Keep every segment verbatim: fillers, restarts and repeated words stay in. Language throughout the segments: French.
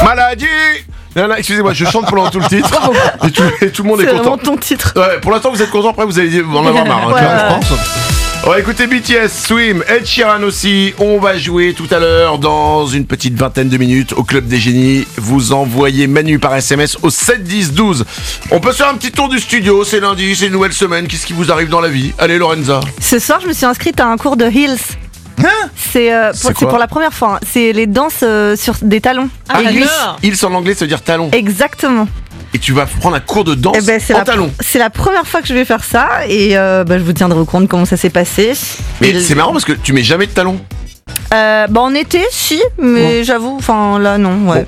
Maladie. Non, non, excusez-moi, je chante pendant tout le titre et tout, et tout le monde C'est est content. vraiment ton titre. Ouais, pour l'instant, vous êtes content. Après, vous allez en avoir marre. Hein, Ouais, clairement, ouais. je pense. On va écouter B T S, Swim, Ed Sheeran aussi. On va jouer tout à l'heure dans une petite vingtaine de minutes au Club des Génies. Vous envoyez Manu par S M S au sept dix douze. On peut se faire un petit tour du studio. C'est lundi, c'est une nouvelle semaine. Qu'est-ce qui vous arrive dans la vie? Allez, Lorenza. Ce soir, je me suis inscrite à un cours de Heels. Hein? C'est euh, pour, C'est c'est quoi pour la première fois. hein. C'est les danses euh, sur des talons. Ah, Heels. alors Heels en anglais, ça veut dire talon. Exactement. Et tu vas prendre un cours de danse Eh ben, c'est en la, talon. c'est la première fois que je vais faire ça et euh, bah, je vous tiendrai au courant de comment ça s'est passé. Mais Et c'est marrant parce que tu mets jamais de talon. Euh, bah en été, si, mais j'avoue, enfin là non, ouais.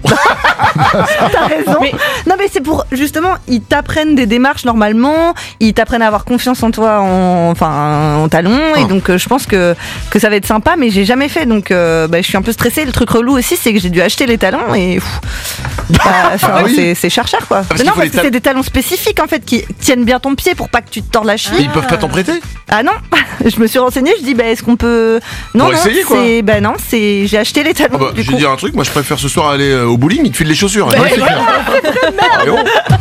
T'as raison. Mais- Non mais c'est pour justement, ils t'apprennent des démarches normalement, ils t'apprennent à avoir confiance en toi, en, enfin en talons, et Oh. donc euh, je pense que que ça va être sympa, mais j'ai jamais fait, donc euh, bah, je suis un peu stressée. Le truc relou aussi, c'est que j'ai dû acheter les talons et pff, bah, enfin, Ah oui. c'est, c'est cher cher quoi. parce Mais qu'il non faut parce les que tal- c'est des talons spécifiques en fait qui tiennent bien ton pied pour pas que tu te tordes la cheville. Mais ils peuvent pas t'en prêter. Ah non, je me suis renseignée, je dis bah est-ce qu'on peut non Pour non essayer, quoi. c'est bah non c'est j'ai acheté les talons. Ah bah, du je vais coup. dire un truc, moi je préfère ce soir aller euh, au bowling, ils te filent les chaussures. hein. Ouais, c'est clair. Marion,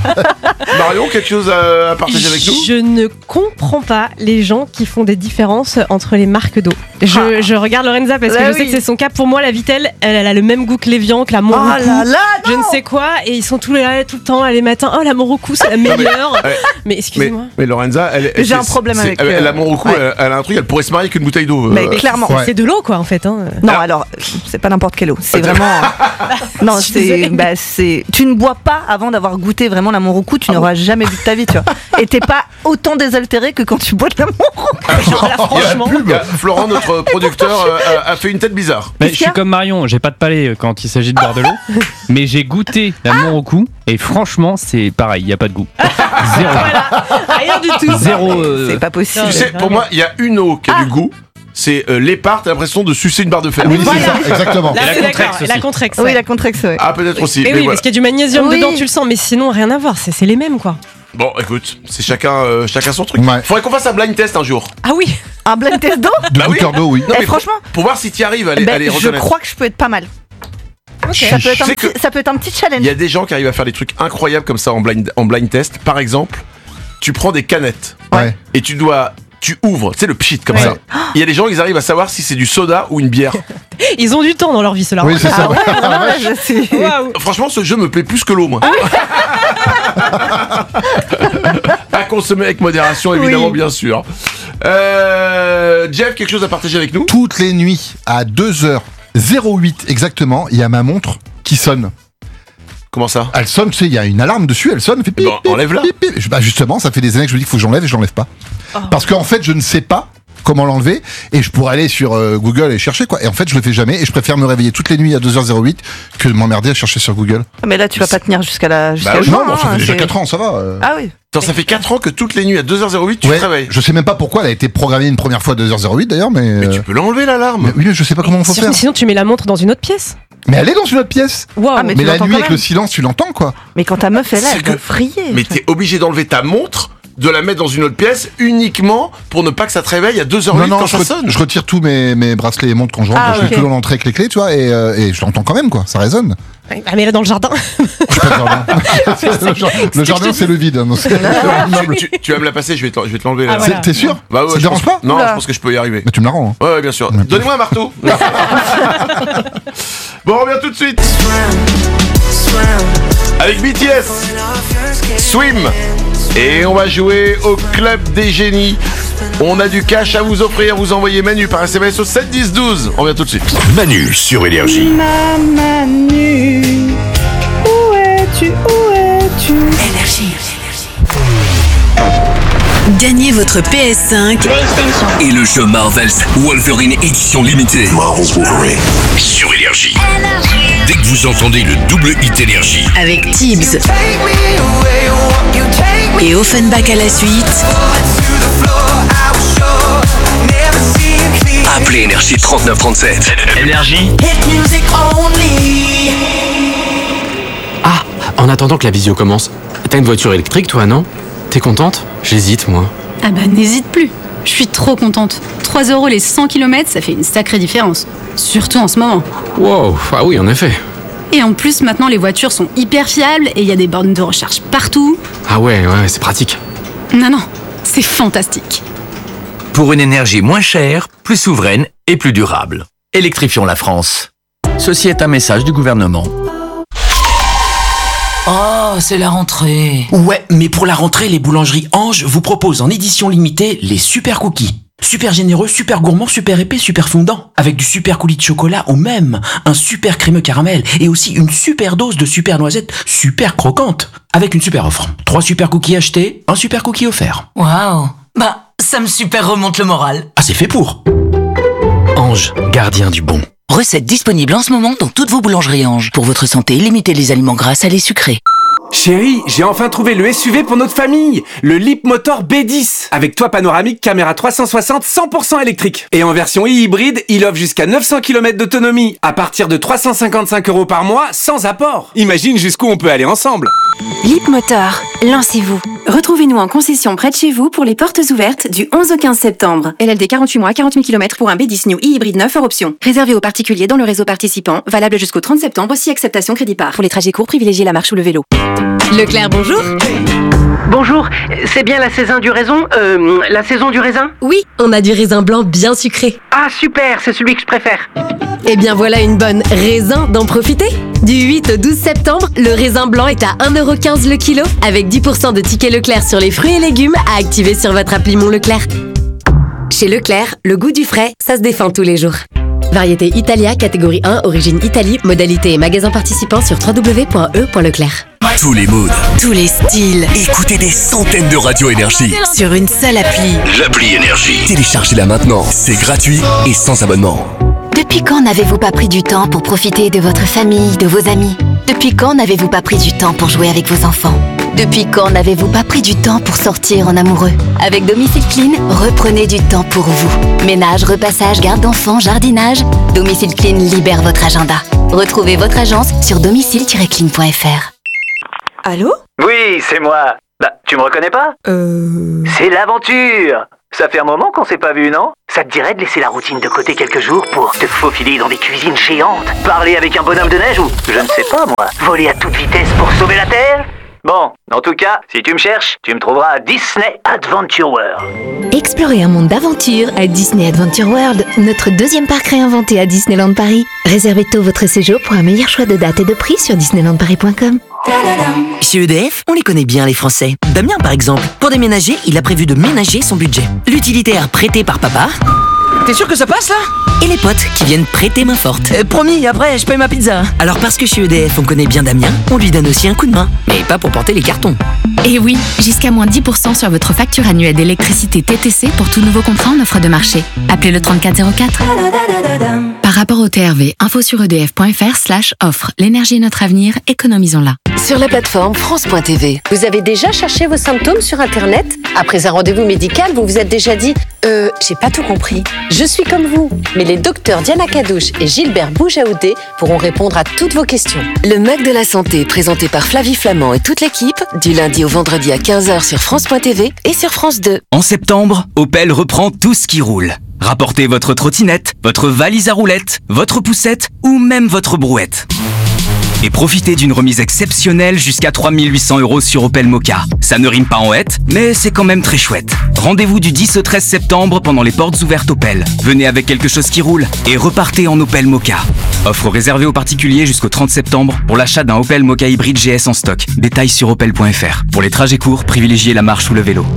Marion, quelque chose à, à partager avec nous? Je ne comprends pas les gens qui font des différences entre les marques d'eau. Je, je regarde Lorenza parce que Bah je sais oui. que c'est son cas. Pour moi, la Vittel, elle, elle a le même goût que l'Evian, que la Oh Monroucou. là là, Je non. ne sais quoi, et ils sont tous là tout le temps, les matins. Oh, la Monroucou, c'est la meilleure. Ouais. Mais Mais, excusez-moi. mais Lorenza, elle, elle- J'ai un c'est- problème c'est- avec, Elle, elle a euh, mon recours, ouais. elle, elle a un truc, elle pourrait se marier avec une bouteille d'eau. Mais euh, clairement. Ouais. C'est de l'eau, quoi, en fait. Hein. Non, alors, c'est pas n'importe quelle eau. C'est Attends. vraiment. Non, Je suis c'est, désolée. bah, c'est. Tu ne bois pas avant d'avoir goûté vraiment la Monroucou, tu n'auras jamais vu de ta vie, tu vois. Et t'es pas autant désaltéré que quand tu bois de la Monroucou. Genre, là, franchement. Il y a Florent, notre producteur, euh, a, a fait une tête bizarre. Mais Qu'est-ce je qu'il y suis a comme Marion, j'ai pas de palais quand il s'agit de boire de l'eau, mais j'ai goûté la Monroucou et franchement c'est pareil, il y a pas de goût. Zéro. Rien du tout. Zéro. euh, C'est pas possible. Tu sais, pour moi, il y a une eau qui a du goût, c'est euh, l'épargne, t'as l'impression de sucer une barre de fer. Oui, voilà. c'est ça, exactement. Là, Et la c'est Contrex d'accord. aussi. La Contrex. Oui, ouais. la Contrex, ouais. Ah, peut-être aussi. Mais mais oui, voilà. parce qu'il y a du magnésium Oui. dedans, tu le sens, mais sinon, rien à voir. C'est, c'est les mêmes, quoi. Bon, écoute, c'est chacun, euh, chacun son truc. Ouais. Faudrait qu'on fasse un blind test un jour. Ah oui. Un blind test d'eau Deux Bah oui. goûteurs d'eau, oui. Non, Eh, mais pour- franchement, Pour voir si tu arrives à les, ben, à les je reconnaître. crois que je peux être pas mal. Ok. Ça peut, être un sais petit, que- ça peut être un petit challenge. Il y a des gens qui arrivent à faire des trucs incroyables comme ça en blind, en blind test. Par exemple, tu prends des canettes Ouais. et tu dois. Tu ouvres, tu sais, le pchit comme Ouais. ça. Il y a des gens, ils arrivent à savoir si c'est du soda ou une bière. Ils ont du temps dans leur vie, ceux-là. Oui, c'est ça. Ah ouais, vraiment, là, je suis. Waouh. Franchement, ce jeu me plaît plus que l'eau, moi. À consommer avec modération, évidemment, Oui. bien sûr. Euh, Jeff, quelque chose à partager avec nous? Toutes les nuits, à deux heures zéro huit exactement, il y a ma montre qui sonne. Comment ça? Elle sonne, tu sais, il y a une alarme dessus, elle sonne, elle fait pip, Bon, pip, enlève-la. pip, pip. Je- Bah justement, ça fait des années que je me dis qu'il faut que j'enlève et je l'enlève pas. Parce qu'en fait, je ne sais pas comment l'enlever et je pourrais aller sur euh, Google et chercher quoi. Et en fait, je le fais jamais et je préfère me réveiller toutes les nuits à deux heures zéro huit que de m'emmerder à chercher sur Google. Mais là, tu vas pas tenir jusqu'à la. Jusqu'à Bah oui. juin, Non, bon, ça hein, fait déjà c'est- quatre ans, ça va. euh. Ah oui. Attends, ça fait quatre ans que toutes les nuits à deux heures zéro huit, tu Ouais, te réveilles. je sais même pas pourquoi elle a été programmée une première fois à deux heures zéro huit d'ailleurs, mais. Mais euh, tu peux l'enlever, l'alarme. mais oui, mais je sais pas comment on faut Sinon, faire. sinon, tu mets la montre dans une autre pièce. Mais elle est dans une autre pièce. Waouh. Ah, mais Mais tu la l'entends nuit quand avec même. le silence, tu l'entends quoi. Mais quand ta meuf est là, C'est elle que- va vriller. Mais t'es obligé d'enlever ta montre, de la mettre dans une autre pièce uniquement pour ne pas que ça te réveille à deux heures huit Non, non, quand je, ça re- sonne. je retire tous mes, mes bracelets et montres quand je rentre. Ah, je suis ok. tout dans l'entrée avec les clés, tu vois, et, euh, et je l'entends quand même, quoi. Ça résonne. Ah, mais là, dans le jardin. Je suis pas le jardin. le jar- le jardin, c'est le vide. hein, donc c'est- Tu, tu- tu vas me la passer, je vais te, je vais te l'enlever. Ah, là. voilà. T'es sûr Bah ouais, Ça te je dérange pense- pas Non, Oula. je pense que je peux y arriver. Mais tu me la rends. hein. Ouais, ouais, bien sûr. Ouais. Donnez-moi un marteau. Bon, on revient tout de suite. Avec B T S, Swim. Et on va jouer au Club des Génies. On a du cash à vous offrir. Vous envoyez Manu par S M S au sept dix douze. On revient tout de suite. Manu sur Énergie. Ma Manu, où es-tu, où es-tu? Gagnez votre P S cinq Et le jeu Marvel's Wolverine édition limitée. Marvel's Wolverine. Sur Énergie. Dès que vous entendez le double hit Énergie, avec Tibbs et Offenbach à la suite. appelez Énergie trente-neuf trente-sept. Énergie. Ah, en attendant que la visio commence, t'as une voiture électrique toi, non? T'es contente? J'hésite, moi. Ah bah n'hésite plus, je suis trop contente. trois euros les cent kilomètres, ça fait une sacrée différence. Surtout en ce moment. Wow, ah oui, en effet. Et en plus, maintenant, les voitures sont hyper fiables et il y a des bornes de recharge partout. Ah ouais, ouais, c'est pratique. Non, non, c'est fantastique. Pour une énergie moins chère, plus souveraine et plus durable. Électrifions la France. Ceci est un message du gouvernement. Oh, c'est la rentrée. Ouais, mais pour la rentrée, les boulangeries Ange vous proposent en édition limitée les super cookies. Super généreux, super gourmand, super épais, super fondant. Avec du super coulis de chocolat ou même un super crémeux caramel. Et aussi une super dose de super noisettes super croquante. Avec une super offre. Trois super cookies achetés, un super cookie offert. Waouh. Bah, ça me super remonte le moral. Ah, c'est fait pour. Ange, gardien du bon. Recette disponible en ce moment dans toutes vos boulangeries Ange. Pour votre santé, limitez les aliments gras, salés, sucrés. Chérie, j'ai enfin trouvé le S U V pour notre famille, le Leapmotor B dix, avec toit panoramique, caméra trois cent soixante, cent pour cent électrique. Et en version e-hybride, il offre jusqu'à neuf cents kilomètres d'autonomie, à partir de trois cent cinquante-cinq euros par mois, sans apport. Imagine jusqu'où on peut aller ensemble. Leapmotor, lancez-vous. Retrouvez-nous en concession près de chez vous pour les portes ouvertes du onze au quinze septembre. L L D quarante-huit mois, quarante mille kilomètres pour un B dix New e-hybride neuf hors option. Réservé aux particuliers dans le réseau participant, valable jusqu'au trente septembre si acceptation crédit par. Pour les trajets courts, privilégiez la marche ou le vélo. Leclerc, bonjour. Bonjour, c'est bien la saison du raisin Euh, la saison du raisin Oui, on a du raisin blanc bien sucré. Ah super, c'est celui que je préfère. Eh bien voilà une bonne raison d'en profiter. Du huit au douze septembre, le raisin blanc est à un euro quinze le kilo, avec dix pour cent de tickets Leclerc sur les fruits et légumes à activer sur votre appli Mon Leclerc. Chez Leclerc, le goût du frais, ça se défend tous les jours. Variété Italia, catégorie un, origine Italie, modalité et magasin participant sur w w w point e point leclerc. Tous les moods, Tous les styles. écoutez des centaines de radios Énergie. Sur une seule appli. L'appli Énergie. Téléchargez-la maintenant, c'est gratuit et sans abonnement. Depuis quand n'avez-vous pas pris du temps pour profiter de votre famille, de vos amis? Depuis quand n'avez-vous pas pris du temps pour jouer avec vos enfants? Depuis quand n'avez-vous pas pris du temps pour sortir en amoureux? Avec Domicile Clean, reprenez du temps pour vous. Ménage, repassage, garde d'enfants, jardinage. Domicile Clean libère votre agenda. Retrouvez votre agence sur domicile tiret clean point f r. Allô? Oui, c'est moi. Bah, tu me reconnais pas? Euh... C'est l'aventure. Ça fait un moment qu'on s'est pas vu, non? Ça te dirait de laisser la routine de côté quelques jours pour te faufiler dans des cuisines géantes, parler avec un bonhomme de neige ou, je ne sais pas moi, voler à toute vitesse pour sauver la Terre? Bon, en tout cas, si tu me cherches, tu me trouveras à Disney Adventure World. Explorez un monde d'aventure à Disney Adventure World, notre deuxième parc réinventé à Disneyland Paris. Réservez tôt votre séjour pour un meilleur choix de date et de prix sur disneyland paris point com. Chez E D F, on les connaît bien les Français. Damien par exemple, pour déménager, il a prévu de ménager son budget. L'utilitaire prêté par papa. T'es sûr que ça passe là? Et les potes qui viennent prêter main forte. Euh, promis, après je paye ma pizza. Alors parce que chez E D F on connaît bien Damien, on lui donne aussi un coup de main. Mais pas pour porter les cartons. Et oui, jusqu'à moins dix pour cent sur votre facture annuelle d'électricité T T C pour tout nouveau contrat en offre de marché. Appelez le trente-quatre zéro quatre. Par rapport au T R V, info sur edf point f r slash offre. L'énergie est notre avenir, économisons-la. Sur la plateforme France point t v, vous avez déjà cherché vos symptômes sur Internet? Après un rendez-vous médical, vous vous êtes déjà dit « Euh, j'ai pas tout compris. Je suis comme vous ». Mais les docteurs Diana Kadouche et Gilbert Boujaoudé pourront répondre à toutes vos questions. Le Mug de la Santé, présenté par Flavie Flamand et toute l'équipe, du lundi au vendredi à quinze heures sur France point t v et sur France deux. En septembre, Opel reprend tout ce qui roule. Rapportez votre trottinette, votre valise à roulettes, votre poussette ou même votre brouette. Et profitez d'une remise exceptionnelle jusqu'à trois mille huit cents euros sur Opel Mokka. Ça ne rime pas en hête, mais c'est quand même très chouette. Rendez-vous du dix au treize septembre pendant les portes ouvertes Opel. Venez avec quelque chose qui roule et repartez en Opel Mokka. Offre réservée aux particuliers jusqu'au trente septembre pour l'achat d'un Opel Mokka hybride G S en stock. Détails sur opel point f r. Pour les trajets courts, privilégiez la marche ou le vélo.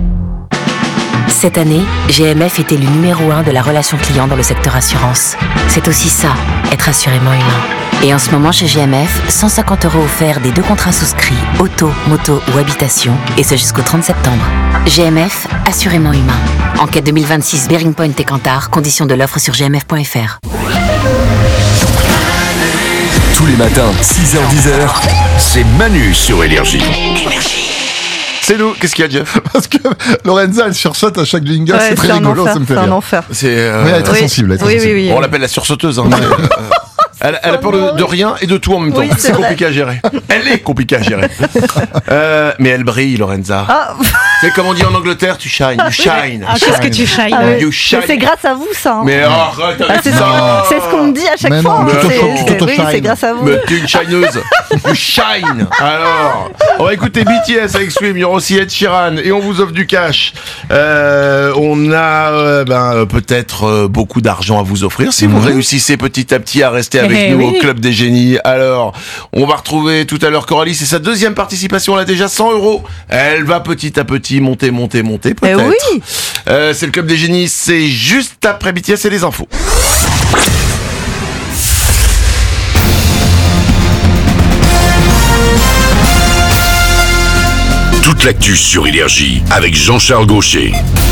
Cette année, G M F était le numéro un de la relation client dans le secteur assurance. C'est aussi ça, être assurément humain. Et en ce moment chez G M F, cent cinquante euros offerts des deux contrats souscrits, auto, moto ou habitation, et ce jusqu'au trente septembre. G M F, assurément humain. Enquête deux mille vingt-six, Bearing Point et Kantar, conditions de l'offre sur g m f point f r. Tous les matins, six heures dix heures, c'est Manu sur Énergie. C'est nous, qu'est-ce qu'il y a, Jeff? Parce que Lorenza, elle sursaute à chaque jingle, Ouais, c'est très c'est un rigolo, enfer, ça me fait c'est rire. un enfer. C'est, euh, Oui, elle est très Oui. sensible. Elle est très Oui, sensible. oui, oui. On l'appelle la sursauteuse. Hein, mais, euh, elle, elle a peur de, de rien et de tout en même temps. Oui, c'est c'est vrai. compliqué à gérer. Elle est compliquée à gérer. Euh, mais elle brille, Lorenza. Ah, C'est comme on dit en Angleterre, tu shine, you shine. Ah, qu'est-ce que tu shine Ah ouais. You shine. Mais c'est grâce à vous ça. hein. Mais arrête Ah, avec c'est, ça. c'est ce qu'on me dit à chaque Mais fois. non, hein. tu C'est- t'auto- tu c'est- oui, t'auto-shines. c'est grâce à vous. Mais t'es une shineuse. You shine. Alors, on va écouter B T S avec Swim. Il y aura aussi Ed Sheeran et on vous offre du cash. Euh, on a euh, ben, euh, peut-être euh, beaucoup d'argent à vous offrir si vous réussissez petit à petit à rester avec Eh nous oui. au Club des Génies. Alors, on va retrouver tout à l'heure Coralie. C'est sa deuxième participation. Elle a déjà cent euros. Elle va petit à petit monter, monter, monter peut-être. Eh oui. Euh, c'est le Club des Génies. C'est juste après B T S et les infos. Toute l'actu sur Énergie avec Jean-Charles Gaucher.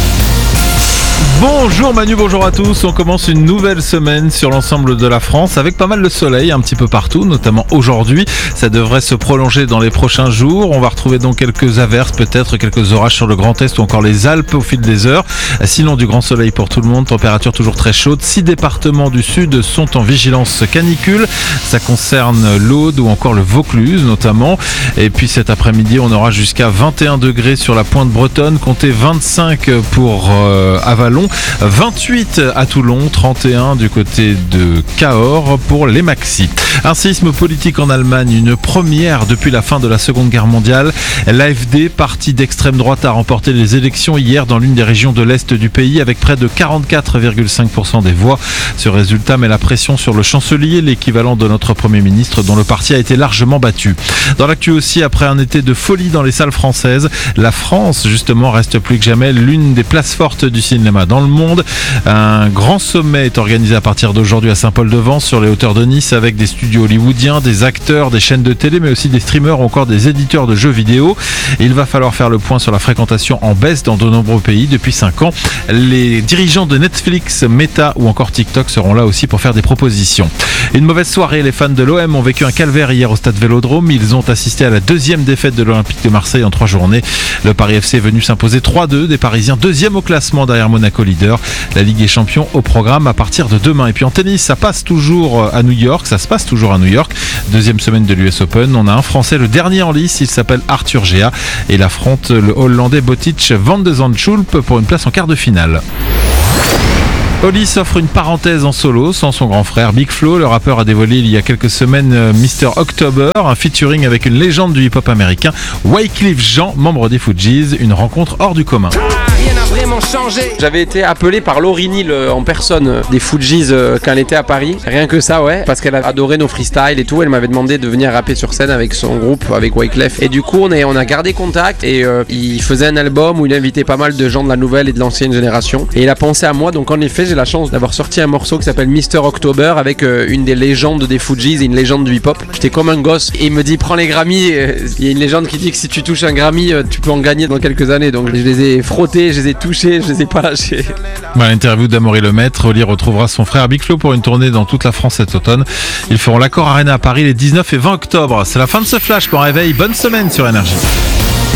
Bonjour Manu, bonjour à tous. On commence une nouvelle semaine sur l'ensemble de la France avec pas mal de soleil un petit peu partout, notamment aujourd'hui. Ça devrait se prolonger dans les prochains jours. On va retrouver donc quelques averses, peut-être quelques orages sur le Grand Est ou encore les Alpes au fil des heures. Sinon du grand soleil pour tout le monde, température toujours très chaude. Six départements du sud sont en vigilance canicule. Ça concerne l'Aude ou encore le Vaucluse notamment. Et puis cet après-midi, on aura jusqu'à vingt et un degrés sur la pointe bretonne, comptez vingt-cinq pour euh, Avalon, vingt-huit à Toulon, trente et un du côté de Cahors pour les maxis. Un séisme politique en Allemagne, une première depuis la fin de la Seconde Guerre mondiale. L'A F D, parti d'extrême droite, a remporté les élections hier dans l'une des régions de l'Est du pays avec près de quarante-quatre virgule cinq pour cent des voix. Ce résultat met la pression sur le chancelier, l'équivalent de notre Premier ministre, dont le parti a été largement battu. Dans l'actu aussi, après un été de folie dans les salles françaises, la France, justement, reste plus que jamais l'une des places fortes du cinéma dans le monde. Un grand sommet est organisé à partir d'aujourd'hui à Saint-Paul-de-Vence sur les hauteurs de Nice avec des studios hollywoodiens, des acteurs, des chaînes de télé mais aussi des streamers ou encore des éditeurs de jeux vidéo. Il va falloir faire le point sur la fréquentation en baisse dans de nombreux pays depuis cinq ans. Les dirigeants de Netflix, Meta ou encore TikTok seront là aussi pour faire des propositions. Une mauvaise soirée, les fans de l'O M ont vécu un calvaire hier au stade Vélodrome. Ils ont assisté à la deuxième défaite de l'Olympique de Marseille en trois journées. Le Paris F C est venu s'imposer trois deux, des Parisiens deuxième au classement derrière Monaco leader. La Ligue des Champions au programme à partir de demain. Et puis en tennis, ça passe toujours à New York, ça se passe toujours à New York. Deuxième semaine de l'U S Open, on a un Français, le dernier en lice, il s'appelle Arthur Géa et il affronte le Hollandais Botic van de Zandschulp pour une place en quart de finale. Oli s'offre une parenthèse en solo sans son grand frère Big Flo. Le rappeur a dévoilé il y a quelques semaines mister October, un featuring avec une légende du hip-hop américain, Wyclef Jean, membre des Fugees, une rencontre hors du commun. Rien n'a vraiment changé. J'avais été appelé par Laurie Neal en personne des Fugees euh, quand elle était à Paris. Rien que ça, ouais, parce qu'elle a adoré nos freestyles et tout. Elle m'avait demandé de venir rapper sur scène avec son groupe, avec Wyclef. Et du coup, on, est, on a gardé contact et euh, il faisait un album où il invitait pas mal de gens de la nouvelle et de l'ancienne génération. Et il a pensé à moi, donc en effet, j'ai la chance d'avoir sorti un morceau qui s'appelle mister October avec euh, une des légendes des Fugees et une légende du hip-hop. J'étais comme un gosse et il me dit prends les Grammys. Il y a une légende qui dit que si tu touches un Grammy, euh, tu peux en gagner dans quelques années. Donc je les ai frottés, je les ai touchés, je les ai pas lâchés. Dans l'interview d'Amaury Lemaître, Oli retrouvera son frère Big Flo pour une tournée dans toute la France cet automne. Ils feront l'Accor Arena à Paris les dix-neuf et vingt octobre. C'est la fin de ce flash pour un réveil. Bonne semaine sur Énergie.